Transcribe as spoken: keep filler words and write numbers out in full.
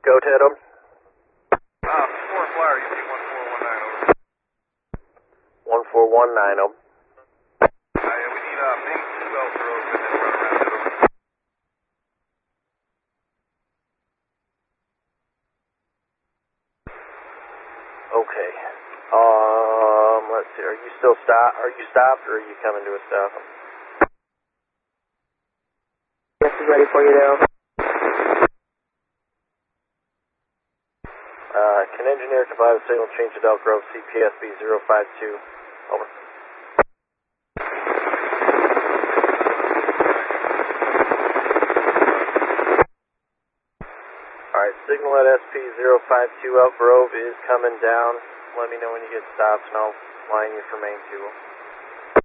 Go, Tatum. Uh, four Flyer, you see one four one nine, over. one four one nine, over. Uh, yeah, we need, uh, main two Elk Grove and then run around it, over. Okay. Um, let's see, are you still stop, are you stopped or are you coming to a stop? Yes, is ready for you now. Uh, can engineer comply with signal change to Elk Grove C P S B zero five two, over. Alright, signal at S P zero five two Elk Grove is coming down. Let me know when you get stopped and I'll line you for main two.